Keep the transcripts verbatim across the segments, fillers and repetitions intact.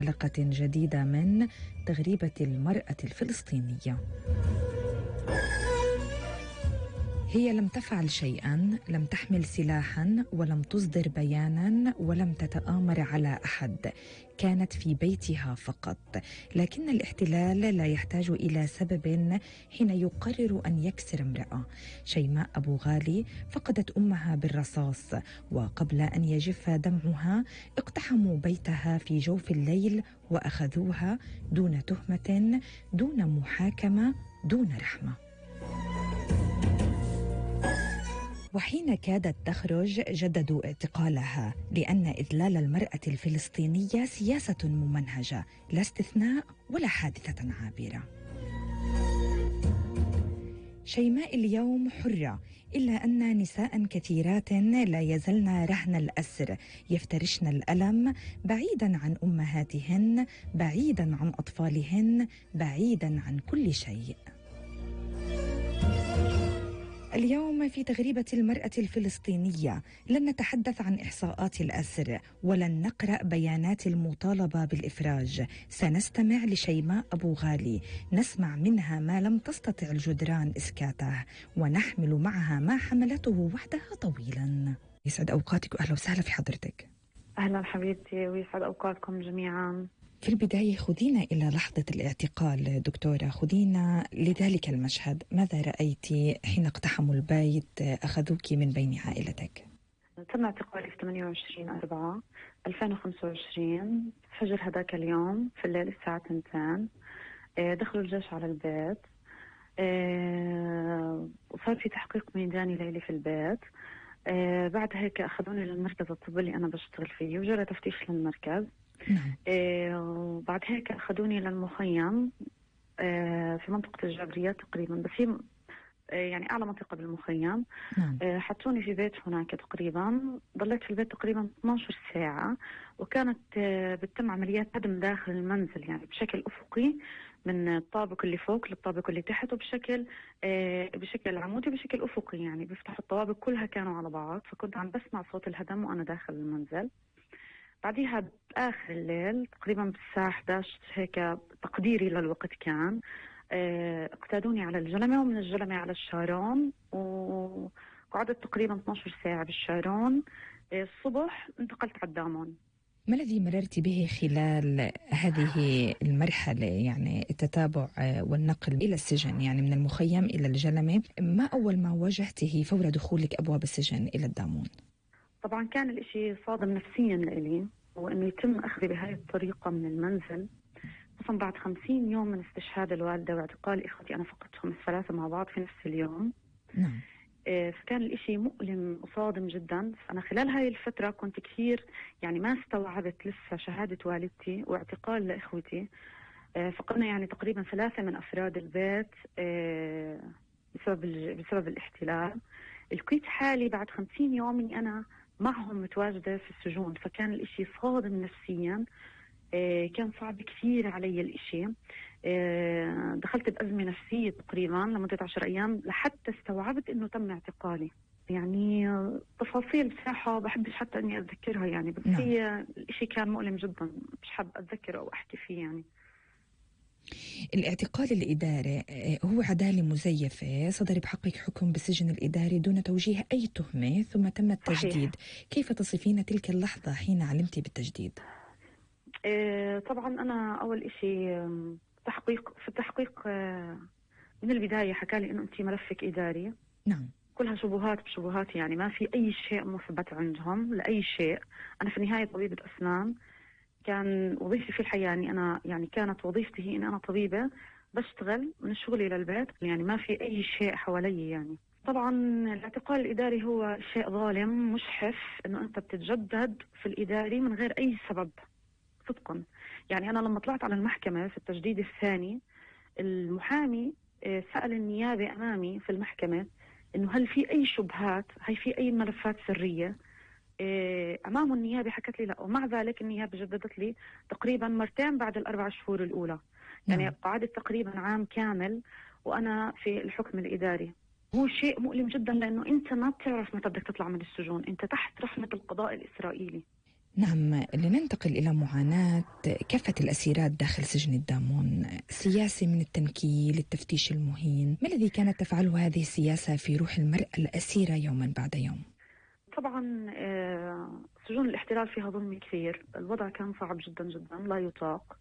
حلقة جديدة من تغريبة المرأة الفلسطينية. هي لم تفعل شيئا، لم تحمل سلاحا ولم تصدر بيانا ولم تتآمر على أحد، كانت في بيتها فقط. لكن الاحتلال لا يحتاج إلى سبب حين يقرر أن يكسر امرأة. شيماء أبو غالي فقدت أمها بالرصاص، وقبل أن يجف دمعها اقتحموا بيتها في جوف الليل وأخذوها دون تهمة، دون محاكمة، دون رحمة. وحين كادت تخرج جددوا اعتقالها، لأن إذلال المرأة الفلسطينية سياسة ممنهجة، لا استثناء ولا حادثة عابرة. شيماء اليوم حرة، إلا أن نساء كثيرات لا يزلن رهن الأسر، يفترشن الألم بعيدا عن أمهاتهن، بعيدا عن أطفالهن، بعيدا عن كل شيء. اليوم في تغريبة المرأة الفلسطينية لن نتحدث عن إحصاءات الأسر، ولن نقرأ بيانات المطالبة بالإفراج. سنستمع لشيماء أبو غالي، نسمع منها ما لم تستطع الجدران إسكاته، ونحمل معها ما حملته وحدها طويلا. يسعد أوقاتك وأهلا وسهلا في حضرتك. أهلا حبيبتي ويسعد أوقاتكم جميعا. في البداية خذينا إلى لحظة الاعتقال دكتورة، خذينا لذلك المشهد. ماذا رأيتي حين اقتحموا البيت أخذوك من بين عائلتك؟ تم اعتقالي في ثمانية وعشرين أربعة ألفين وخمسة وعشرين فجر هذاك اليوم في الليل الساعة اثنتين. دخلوا الجيش على البيت، وصار في تحقيق ميداني ليلي في البيت. بعد هيك أخذوني للمركز الطبي اللي أنا بشتغل فيه وجرى تفتيش للمركز. نعم. إيه وبعد هيك أخذوني للمخيم إيه في منطقة الجابرية تقريبا، بس هي إيه يعني أعلى منطقة بالمخيم. نعم. إيه حطوني في بيت هناك تقريبا، ضليت في البيت تقريبا اثنتي عشرة ساعة، وكانت إيه بتتم عمليات هدم داخل المنزل، يعني بشكل أفقي من الطابق اللي فوق للطابق اللي تحت، وبشكل إيه بشكل عمودي بشكل أفقي، يعني بيفتحوا الطوابق كلها كانوا على بعض، فكنت عم بسمع صوت الهدم وأنا داخل المنزل. بعديها بآخر الليل تقريبا بالساعة إحدى عشر هيك تقديري للوقت كان، اه اقتادوني على الجلمة، ومن الجلمة على الشارون، وقعدت تقريبا اثنتي عشرة ساعة بالشارون. اه الصبح انتقلت على الدامون. ما الذي مررت به خلال هذه المرحلة، يعني التتابع والنقل إلى السجن، يعني من المخيم إلى الجلمة؟ ما أول ما واجهته فور دخولك أبواب السجن إلى الدامون؟ طبعا كان الاشي صادم نفسيا لإلي، وانه يتم اخذي بهاي الطريقة من المنزل، خصوصا بعد خمسين يوم من استشهاد الوالدة واعتقال اخوتي انا فقدتهم الثلاثة مع بعض في نفس اليوم. نعم. إيه فكان الاشي مؤلم وصادم جدا. انا خلال هاي الفترة كنت كثير يعني ما استوعبت لسه شهادة والدتي واعتقال لاخوتي. إيه فقدنا يعني تقريبا ثلاثة من افراد البيت إيه بسبب بسبب الاحتلال. لقيت حالي بعد خمسين يوم اني انا معهم متواجدة في السجون، فكان الاشي صادم نفسيا. إيه كان صعب كثير علي الاشي. إيه دخلت بأزمة نفسية تقريبا لمدة عشر ايام لحتى استوعبت انه تم اعتقالي. يعني تفاصيل بصراحة بحبش حتى اني اتذكرها يعني، بس نعم. هي الاشي كان مؤلم جدا، مش حاب اتذكر او احكي فيه يعني. الاعتقال الإداري هو عدالة مزيفة، صدر بحقك حكم بالسجن الإداري دون توجيه أي تهمة، ثم تم التجديد. صحيح. كيف تصفين تلك اللحظة حين علمت بالتجديد؟ إيه طبعا أنا أول إشي تحقيق في التحقيق من البداية حكى لي إنه أنت ملفك إداري. نعم. كلها شبهات بشبهات، يعني ما في أي شيء مثبت عندهم لأي شيء. أنا في النهاية طبيبة أسنان، كان وظيفتي في الحياة أني أنا يعني كانت وظيفتي هي أن أنا طبيبة بشتغل من شغلي للبيت، يعني ما في أي شيء حوالي. يعني طبعا الاعتقال الإداري هو شيء ظالم مشحف، أنه أنت بتتجدد في الإداري من غير أي سبب صدقا. يعني أنا لما طلعت على المحكمة في التجديد الثاني، المحامي سأل النيابة أمامي في المحكمة إنه هل في أي شبهات، هل في أي ملفات سرية. أمام النيابة حكت لي لا، ومع ذلك النيابة جددت لي تقريبا مرتين بعد الأربع شهور الأولى. يعني نعم. قعدت تقريبا عام كامل وأنا في الحكم الإداري. هو شيء مؤلم جدا، لأنه أنت ما بتعرف متى بدك تطلع من السجون، أنت تحت رحمة القضاء الإسرائيلي. نعم، لننتقل إلى معاناة كافة الأسيرات داخل سجن الدامون. سياسة من التنكيل، التفتيش المهين، ما الذي كانت تفعله هذه السياسة في روح المرأة الأسيرة يوما بعد يوم؟ طبعا آه، سجون الاحتلال فيها ظلم كثير، الوضع كان صعب جدا جدا لا يطاق.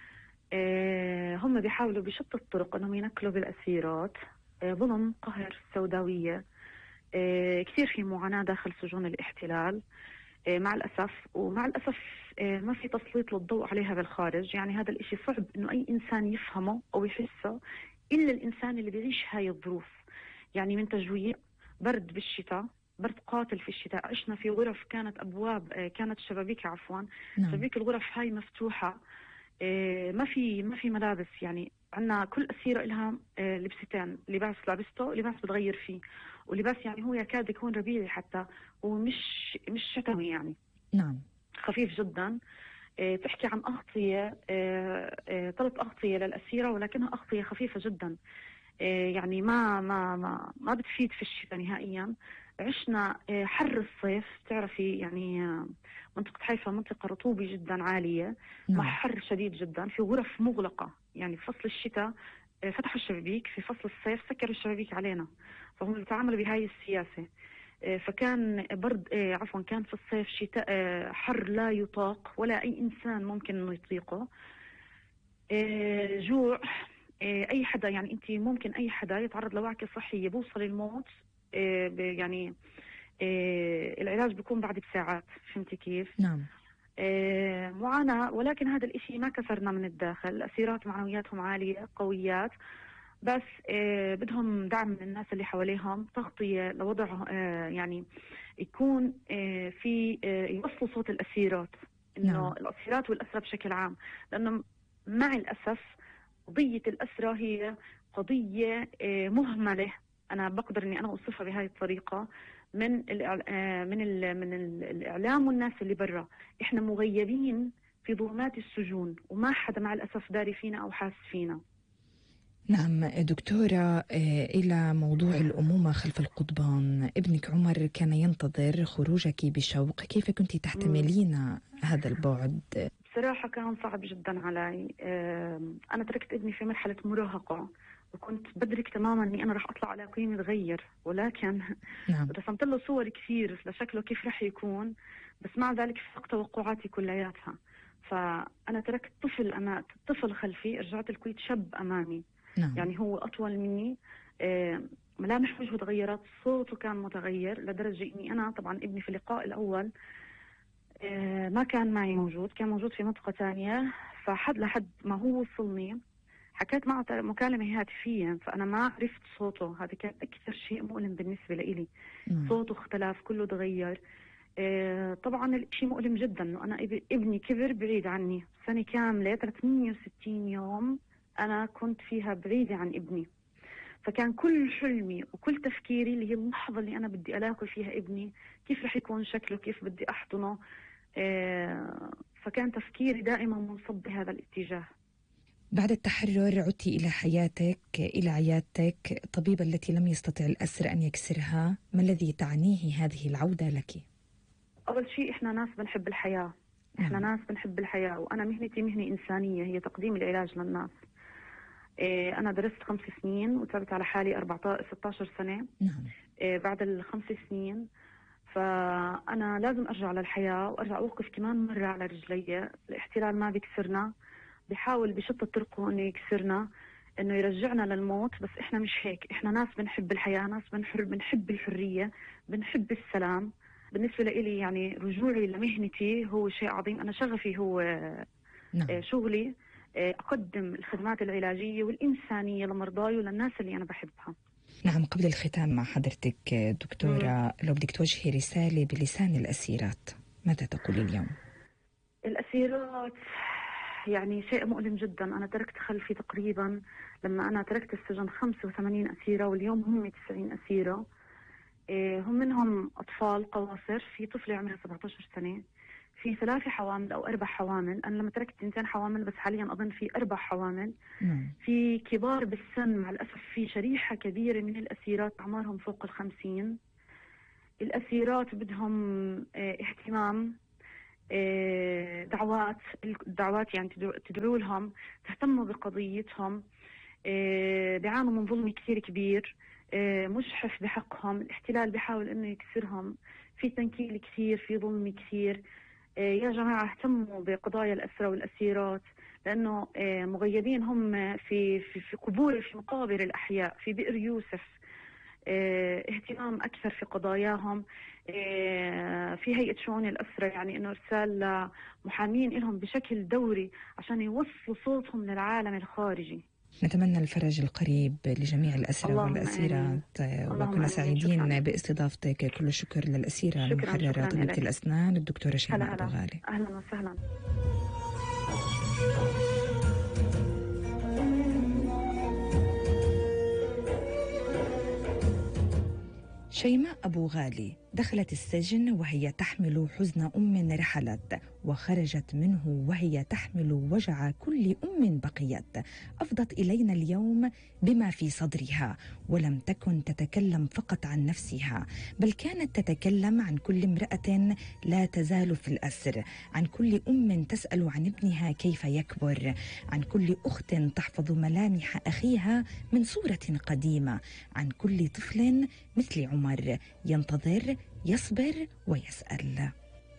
آه، هم بيحاولوا بشتى الطرق انهم ينكلوا بالاسيرات، آه، ظلم، قهر، سوداوية. آه، كثير في معاناة داخل سجون الاحتلال آه، مع الأسف. ومع الأسف آه، ما في تسليط للضوء عليها بالخارج. يعني هذا الإشي صعب إنه أي إنسان يفهمه أو يحسه إلا الإنسان اللي بيعيش هاي الظروف. يعني من تجويع، برد بالشتاء، برد قاتل في الشتاء. عشنا في غرف كانت أبواب آه، كانت شبابيك عفوا نعم. شبابيك الغرف هاي مفتوحة. آه، ما في ما في ملابس. يعني عندنا كل أسيرة لها آه، لبستين، لباس لابسته، لباس بتغير فيه، ولباس يعني هو يكاد يكون ربيعي حتى، ومش مش شتوي يعني، نعم. خفيف جدا. آه، تحكي عن أغطية، ثلاث أغطية للأسيرة، ولكنها أغطية خفيفة جدا. آه، يعني ما ما ما ما بتفيد في الشتاء نهائيا. عشنا آه، حر الصيف، تعرفي يعني آه، منطقة حيفا منطقة رطوبة جدا عالية، مع نعم. حر شديد جدا، في غرف مغلقة. يعني في فصل الشتاء آه، فتحوا الشبابيك، في فصل الصيف سكروا الشبابيك علينا. فهم بيتعاملوا بهاي السياسة. آه، فكان برد آه، عفوا كان في الصيف شتاء آه، حر لا يطاق، ولا أي إنسان ممكن إنه يطيقه. آه، جوع. آه، اي حدا، يعني انت ممكن اي حدا يتعرض لوعكة صحية بوصل الموت. آه، ب- يعني آه، العلاج بيكون بعد بساعات. فهمتي كيف؟ نعم. آه، معاناة. ولكن هذا الاشي ما كسرنا من الداخل. الاسيرات معنوياتهم عالية، قويات، بس آه، بدهم دعم من الناس اللي حواليهم، تغطية لوضع آه، يعني يكون آه، في آه، يوصلوا صوت الاسيرات، انه نعم. الاسيرات والاسرى بشكل عام. لانه مع الاسف قضية الأسرة هي قضية آه، مهملة. أنا بقدر إني أنا أوصفها بهاي الطريقة. من الإعل- آه، من ال من ال الإعلام والناس اللي برا. إحنا مغيبين في ظلمات السجون، وما حدا مع الأسف داري فينا أو حاس فينا. نعم دكتورة، آه، إلى موضوع الأمومة خلف القضبان، ابنك عمر كان ينتظر خروجك بشوق، كيف كنت مم. تحتملين هذا البعد؟ بصراحة كان صعب جدا علي. آم، أنا تركت ابني في مرحلة مراهقة، وكنت بدرك تماما إني أنا رح أطلع على قيمة متغير، ولكن نعم. رسمت له صور كثير لشكله كيف رح يكون. بس مع ذلك فوق توقعاتي كلياتها. فأنا تركت طفل أنا طفل خلفي، رجعت الكويت شاب أمامي. نعم. يعني هو أطول مني. آه، ملامح وجهه تغيرت، صوته كان متغير لدرجة إني أنا طبعا ابني في اللقاء الأول آه، ما كان معي موجود، كان موجود في منطقة ثانية. فحد لحد ما هو وصلني حكيت معه مكالمة هاتفية، فأنا ما عرفت صوته. هذا كان أكثر شيء مؤلم بالنسبة لإلي. نعم. صوته اختلف، كله تغير. آه، طبعا الشيء مؤلم جدا إنه أنا اب- ابني كبر بعيد عني سنة كاملة، ثلاثمية وستين يوم أنا كنت فيها بعيدة عن ابني. فكان كل حلمي وكل تفكيري اللي هي اللحظة اللي أنا بدي ألاقي فيها ابني، كيف رح يكون شكله، كيف بدي أحضنه. آه، فكان تفكيري دائما منصب بهذا الاتجاه. بعد التحرر عدت إلى حياتك، إلى عيادتك، طبيبة التي لم يستطع الأسر أن يكسرها، ما الذي تعنيه هذه العودة لك؟ أول شيء إحنا ناس بنحب الحياة. إحنا نعم. ناس بنحب الحياة، وأنا مهنتي مهنة إنسانية، هي تقديم العلاج للناس. آه، أنا درست خمس سنين وتعبت على حالي أربعة عشر ستة عشر سنة. نعم. آه، بعد الخمس سنين فأنا لازم أرجع للحياة، وأرجع أوقف كمان مرة على رجلي. الاحتلال ما بيكسرنا، بيحاول بشتى طرقه إنه يكسرنا، إنه يرجعنا للموت. بس إحنا مش هيك. إحنا ناس بنحب الحياة، ناس بنحر بنحب الحرية، بنحب السلام. بالنسبة لي يعني رجوعي لمهنتي هو شيء عظيم. أنا شغفي هو آه، نعم. شغلي، آه، أقدم الخدمات العلاجية والإنسانية لمرضاي وللناس اللي أنا بحبها. نعم، قبل الختام مع حضرتك مم. دكتورة، لو بدك توجهي رسالة بلسان الأسيرات، ماذا تقولي اليوم؟ الأسيرات يعني شيء مؤلم جدا. أنا تركت خلفي تقريبا، لما أنا تركت السجن خمسة وثمانين أسيرة، واليوم هم تسعين أسيرة. إيه، هم منهم أطفال قواصر، في طفلة عمرها سبعة عشر سنة، في ثلاث حوامل أو أربع حوامل. أنا لما تركت اثنتين حوامل، بس حاليا أظن في أربع حوامل. نعم. في كبار بالسن مع الأسف، في شريحة كبيرة من الأسيرات أعمارهم فوق الخمسين. الأسيرات بدهم اه اهتمام. آه، دعوات الدعوات يعني تدعو تدعو لهم، تهتموا بقضيتهم. آه، بيعانوا من ظلم كثير كبير، آه، مجحف بحقهم، الاحتلال بيحاول انه يكسرهم، في تنكيل كثير، في ظلم كثير. آه، يا جماعة اهتموا بقضايا الأسرى والأسيرات، لأنه آه، مغيبين هم في في في قبور، في مقابر الأحياء، في بئر يوسف. آه، اهتمام أكثر في قضاياهم. آه، في هيئة شؤون الأسرة يعني إنه إرسال محامين لهم بشكل دوري عشان يوصلوا صوتهم للعالم الخارجي. نتمنى الفرج القريب لجميع الأسرى اللهم والأسيرات، آمين. اللهم وكنا آمين. شكرا. سعيدين باستضافتك. كل الشكر للأسيرة شكرا المحررة شكرا طبيبة لك. الأسنان الدكتورة شيماء هلا أبو هلا. غالي. أهلا وسهلا. شيماء أبو غالي دخلت السجن وهي تحمل حزن أم رحلت، وخرجت منه وهي تحمل وجع كل أم بقيت. أفضت إلينا اليوم بما في صدرها، ولم تكن تتكلم فقط عن نفسها، بل كانت تتكلم عن كل امرأة لا تزال في الأسر، عن كل أم تسأل عن ابنها كيف يكبر، عن كل أخت تحفظ ملامح أخيها من صورة قديمة، عن كل طفل مثل عمر ينتظر، يصبر ويسأل.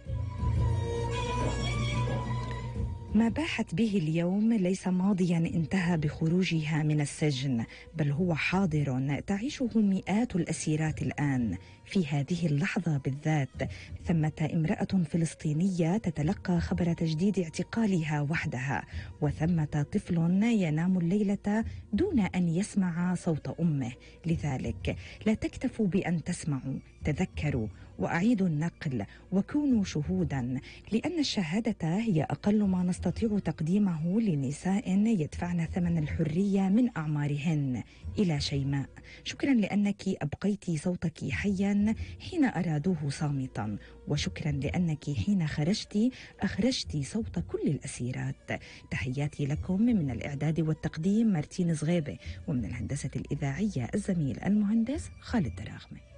ما باحت به اليوم ليس ماضيا انتهى بخروجها من السجن، بل هو حاضر تعيشه مئات الأسيرات الآن. في هذه اللحظة بالذات ثمة امرأة فلسطينية تتلقى خبر تجديد اعتقالها وحدها، وثمة طفل ينام الليلة دون أن يسمع صوت أمه. لذلك لا تكتفوا بأن تسمعوا، تذكروا وأعيدوا النقل وكونوا شهودا، لأن الشهادة هي أقل ما نستطيع تقديمه لنساء يدفعن ثمن الحرية من أعمارهن. إلى شيماء، شكرا لأنك أبقيت صوتك حيا حين أرادوه صامتا، وشكرا لأنك حين خرجت أخرجت صوت كل الأسيرات. تحياتي لكم من الإعداد والتقديم مارتين زغيبة، ومن الهندسة الإذاعية الزميل المهندس خالد دراغمة.